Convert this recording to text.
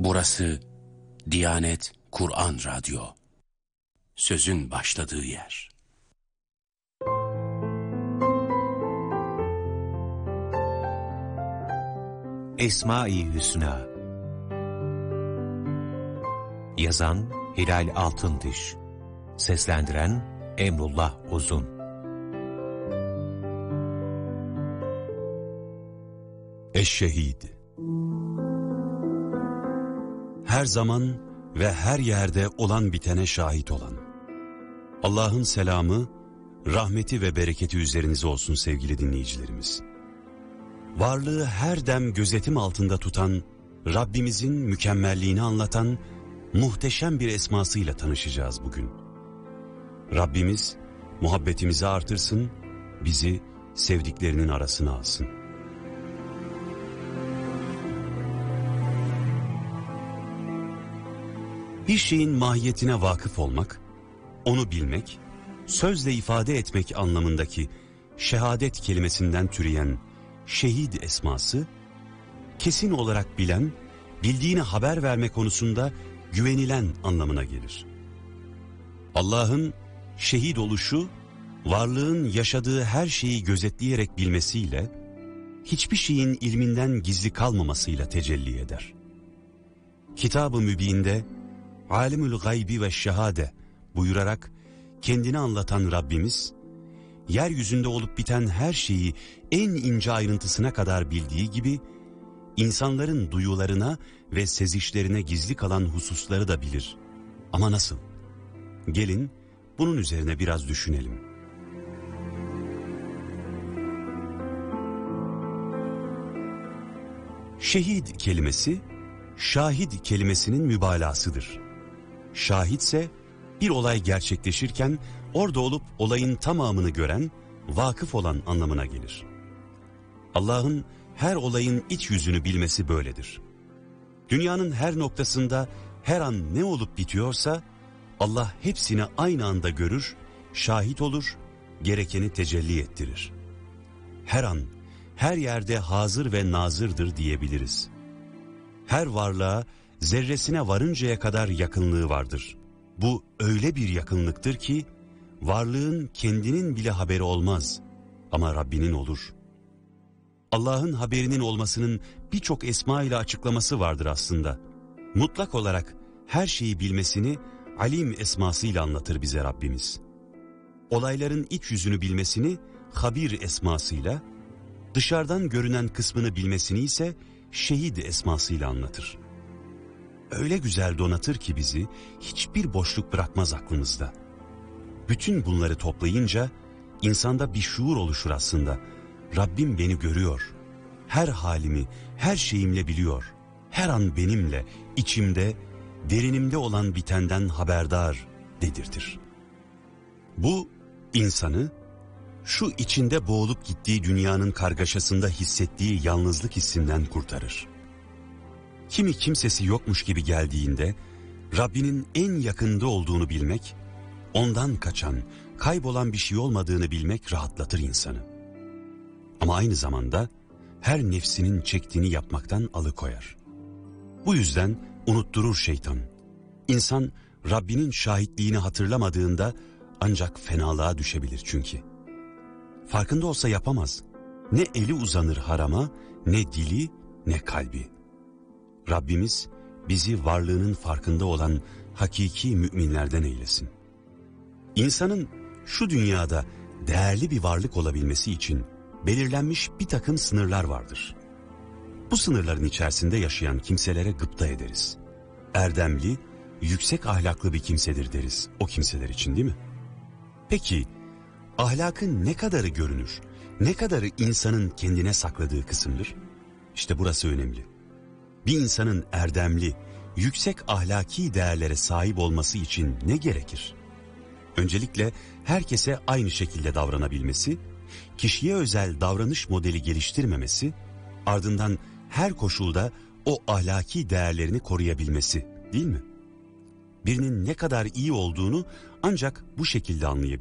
Burası Diyanet Kur'an Radyo. Sözün başladığı yer. Esma-i Hüsna. Yazan Hilal Altındiş. Seslendiren Emrullah Uzun. Eş-Şehid. Her zaman ve her yerde olan bitene şahit olan. Allah'ın selamı, rahmeti ve bereketi üzerinize olsun sevgili dinleyicilerimiz. Varlığı her dem gözetim altında tutan, Rabbimizin mükemmelliğini anlatan muhteşem bir esmasıyla tanışacağız bugün. Rabbimiz muhabbetimizi artırsın, bizi sevdiklerinin arasına alsın. Bir şeyin mahiyetine vakıf olmak, onu bilmek, sözle ifade etmek anlamındaki şehadet kelimesinden türeyen şehid esması, kesin olarak bilen, bildiğine haber verme konusunda güvenilen anlamına gelir. Allah'ın şehit oluşu, varlığın yaşadığı her şeyi gözetleyerek bilmesiyle, hiçbir şeyin ilminden gizli kalmamasıyla tecelli eder. Kitab-ı Mübin'de, Alimül gaybi ve şehade buyurarak kendini anlatan Rabbimiz, yeryüzünde olup biten her şeyi en ince ayrıntısına kadar bildiği gibi, insanların duyularına ve sezişlerine gizli kalan hususları da bilir. Ama nasıl? Gelin bunun üzerine biraz düşünelim. Şehid kelimesi, şahid kelimesinin mübalağasıdır. Şahitse bir olay gerçekleşirken orada olup olayın tamamını gören, vakıf olan anlamına gelir. Allah'ın her olayın iç yüzünü bilmesi böyledir. Dünyanın her noktasında her an ne olup bitiyorsa Allah hepsini aynı anda görür, şahit olur, gerekeni tecelli ettirir. Her an, her yerde hazır ve nazırdır diyebiliriz. Her varlığa zerresine varıncaya kadar yakınlığı vardır. Bu öyle bir yakınlıktır ki varlığın kendinin bile haberi olmaz ama Rabbinin olur. Allah'ın haberinin olmasının birçok esma ile açıklaması vardır aslında. Mutlak olarak her şeyi bilmesini Alim esmasıyla anlatır bize Rabbimiz. Olayların iç yüzünü bilmesini Habir esmasıyla, dışarıdan görünen kısmını bilmesini ise Şehid esmasıyla anlatır. Öyle güzel donatır ki bizi, hiçbir boşluk bırakmaz aklımızda. Bütün bunları toplayınca insanda bir şuur oluşur aslında. Rabbim beni görüyor. Her halimi, her şeyimle biliyor. Her an benimle, içimde, derinimde olan bitenden haberdar dedirtir. Bu insanı şu içinde boğulup gittiği dünyanın kargaşasında hissettiği yalnızlık hissinden kurtarır. Kimi kimsesi yokmuş gibi geldiğinde Rabbinin en yakında olduğunu bilmek, ondan kaçan, kaybolan bir şey olmadığını bilmek rahatlatır insanı. Ama aynı zamanda her nefsinin çektiğini yapmaktan alıkoyar. Bu yüzden unutturur şeytan. İnsan Rabbinin şahitliğini hatırlamadığında ancak fenalığa düşebilir çünkü. Farkında olsa yapamaz. Ne eli uzanır harama, ne dili, ne kalbi. Rabbimiz bizi varlığının farkında olan hakiki müminlerden eylesin. İnsanın şu dünyada değerli bir varlık olabilmesi için belirlenmiş bir takım sınırlar vardır. Bu sınırların içerisinde yaşayan kimselere gıpta ederiz. Erdemli, yüksek ahlaklı bir kimsedir deriz o kimseler için, değil mi? Peki, ahlakın ne kadarı görünür, ne kadarı insanın kendine sakladığı kısımdır? İşte burası önemli. Bir insanın erdemli, yüksek ahlaki değerlere sahip olması için ne gerekir? Öncelikle herkese aynı şekilde davranabilmesi, kişiye özel davranış modeli geliştirmemesi, ardından her koşulda o ahlaki değerlerini koruyabilmesi, değil mi? Birinin ne kadar iyi olduğunu ancak bu şekilde anlayabilir.